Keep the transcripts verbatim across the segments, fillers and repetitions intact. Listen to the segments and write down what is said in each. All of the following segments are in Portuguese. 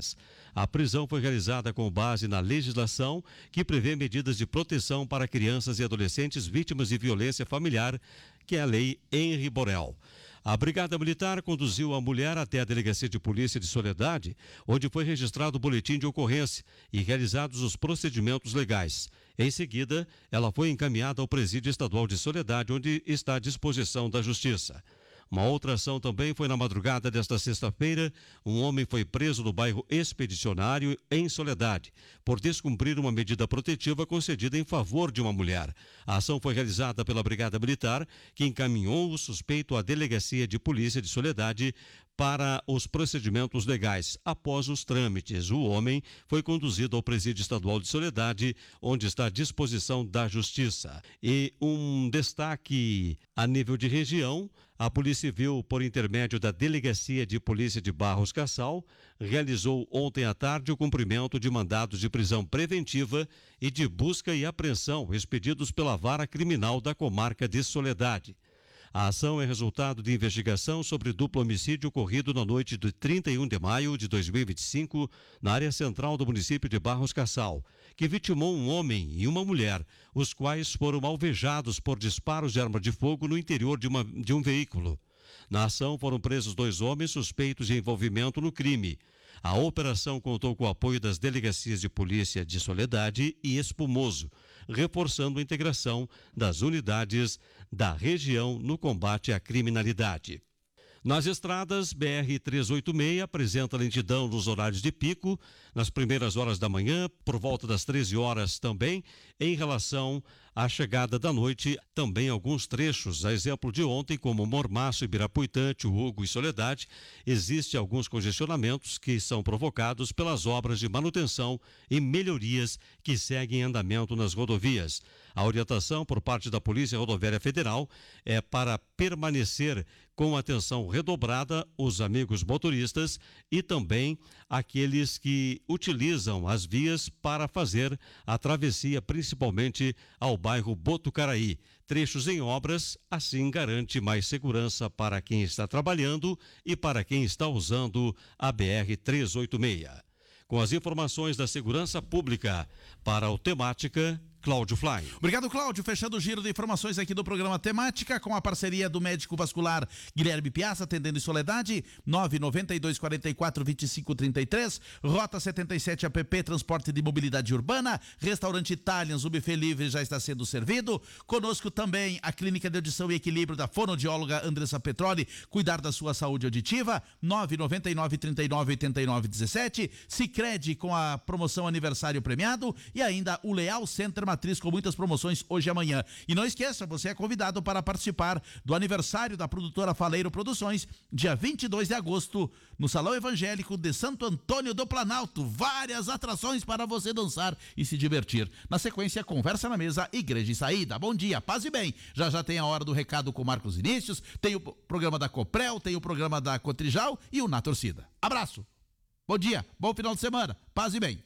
crianças. A prisão foi realizada com base na legislação que prevê medidas de proteção para crianças e adolescentes vítimas de violência familiar, que é a Lei Henri Borel. A Brigada Militar conduziu a mulher até a Delegacia de Polícia de Soledade, onde foi registrado o boletim de ocorrência e realizados os procedimentos legais. Em seguida, ela foi encaminhada ao Presídio Estadual de Soledade, onde está à disposição da Justiça. Uma outra ação também foi na madrugada desta sexta-feira. Um homem foi preso no bairro Expedicionário, em Soledade, por descumprir uma medida protetiva concedida em favor de uma mulher. A ação foi realizada pela Brigada Militar, que encaminhou o suspeito à Delegacia de Polícia de Soledade para os procedimentos legais. Após os trâmites, o homem foi conduzido ao Presídio Estadual de Soledade, onde está à disposição da Justiça. E um destaque a nível de região: a Polícia Civil, por intermédio da Delegacia de Polícia de Barros Cassal, realizou ontem à tarde o cumprimento de mandados de prisão preventiva e de busca e apreensão expedidos pela Vara Criminal da Comarca de Soledade. A ação é resultado de investigação sobre duplo homicídio ocorrido na noite de trinta e um de maio de dois mil e vinte e cinco, na área central do município de Barros Cassal, que vitimou um homem e uma mulher, os quais foram alvejados por disparos de arma de fogo no interior de, uma, de um veículo. Na ação foram presos dois homens suspeitos de envolvimento no crime. A operação contou com o apoio das delegacias de polícia de Soledade e Espumoso, reforçando a integração das unidades da região no combate à criminalidade. Nas estradas, B R trezentos e oitenta e seis apresenta lentidão nos horários de pico, nas primeiras horas da manhã, por volta das treze horas também, em relação à chegada da noite, também alguns trechos, a exemplo de ontem, como Mormaço, Ibirapuitã, Hugo e Soledade, existem alguns congestionamentos que são provocados pelas obras de manutenção e melhorias que seguem em andamento nas rodovias. A orientação por parte da Polícia Rodoviária Federal é para permanecer com atenção redobrada os amigos motoristas e também aqueles que utilizam as vias para fazer a travessia, principalmente ao bairro Botucaraí. Trechos em obras, assim garante mais segurança para quem está trabalhando e para quem está usando a B R trezentos e oitenta e seis. Com as informações da segurança pública para o Temática, Cláudio Fly. Obrigado, Cláudio. Fechando o giro de informações aqui do programa Temática, com a parceria do médico vascular Guilherme Piazza, atendendo em Soledade, nove nove dois quatro quatro, dois cinco três três, Rota setenta e sete A P P, transporte de mobilidade urbana, Restaurante Italians, o buffet livre já está sendo servido. Conosco também a Clínica de Audição e Equilíbrio da fonoaudióloga Andressa Petroli, cuidar da sua saúde auditiva, nove nove nove, trinta e nove, oitenta e nove, dezessete, Sicredi com a promoção aniversário premiado e ainda o Leal Center Matriz com muitas promoções hoje e amanhã. E não esqueça, você é convidado para participar do aniversário da produtora Faleiro Produções, dia vinte e dois de agosto, no Salão Evangélico de Santo Antônio do Planalto. Várias atrações para você dançar e se divertir. Na sequência, Conversa na Mesa, Igreja e Saída. Bom dia, paz e bem. Já já tem a hora do recado com Marcos Vinícius, tem o programa da Coprel, tem o programa da Cotrijal e o Na Torcida. Abraço. Bom dia, bom final de semana, paz e bem.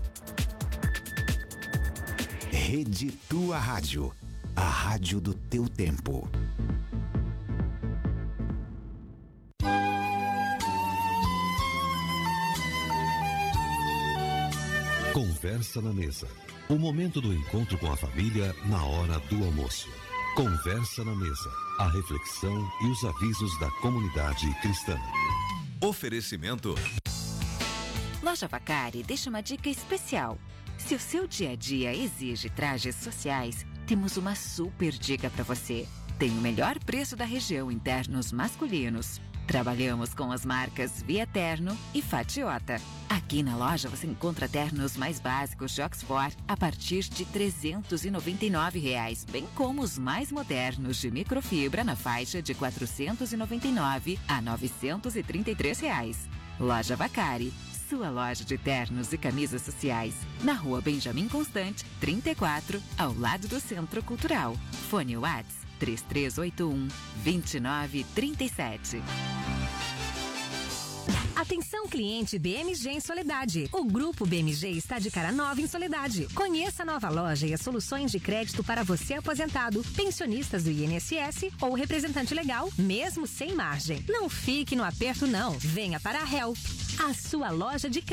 Rede Tua Rádio, a rádio do teu tempo. Conversa na Mesa, o momento do encontro com a família na hora do almoço. Conversa na Mesa, a reflexão e os avisos da comunidade cristã. Oferecimento. Loja Vacari deixa uma dica especial. Se o seu dia a dia exige trajes sociais, temos uma super dica para você. Tem o melhor preço da região em ternos masculinos. Trabalhamos com as marcas Via Terno e Fatiota. Aqui na loja você encontra ternos mais básicos de Oxford a partir de trezentos e noventa e nove reais, bem como os mais modernos de microfibra na faixa de quatrocentos e noventa e nove a novecentos e trinta e três reais. Loja Vacari, sua loja de ternos e camisas sociais, na Rua Benjamin Constante, trinta e quatro, ao lado do Centro Cultural. Fone Whats três três oito um, dois nove três sete. Atenção, cliente B M G em Soledade. O Grupo B M G está de cara nova em Soledade. Conheça a nova loja e as soluções de crédito para você aposentado, pensionistas do I N S S ou representante legal, mesmo sem margem. Não fique no aperto não. Venha para a Help, a sua loja de